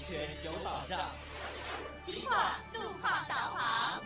全有保障。 警广路况导航。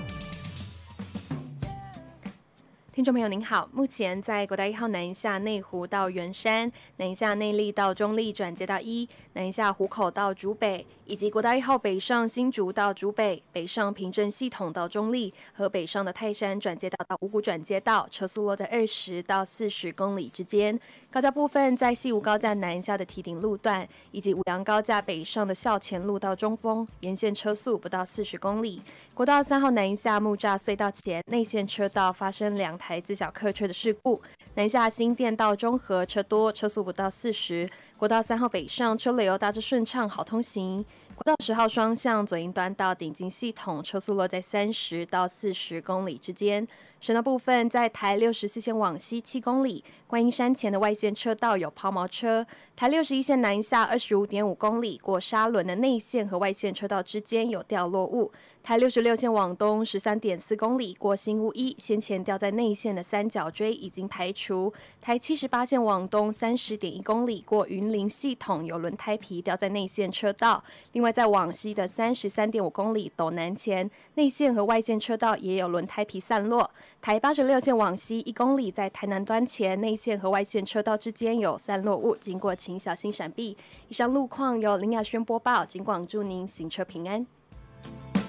听众朋友您好，目前在国道1号南一下内湖到圆山、南一下内坜到中坜转接到1、南一下湖口到竹北，以及国道1号北上新竹到竹北、北上平镇系统到中坜和北上的泰山转接道到五股转接道，车速落在20到40公里之间。高架部分在西吴高架南一下的堤顶路段，以及五杨高架北上的校前路到中丰，沿线车速不到40公里。国道3号南一下木栅隧道前内线车道发生2台自小客车的事故，南下新店到中和车多，车速不到40。国道3号北上车流大致顺畅，好通行。国道10号双向左营端到顶金系统，车速落在30到40公里之间。省道部分在台64线往西7公里，观音山前的外线车道有抛锚车；台61线南下25.5公里，过沙仑的内线和外线车道之间有掉落物。台66线往东13.4公里，过新屋1，先前掉在内线的三角锥已经排除。台78线往东30.1公里，过云林系统有轮胎皮掉在内线车道。另外在往西的33.5公里斗南前，内线和外线车道也有轮胎皮散落。台86线往西1公里，在台南端前内线和外线车道之间有散落物，经过请小心闪避。以上路况由林雅轩播报，警广祝您行车平安。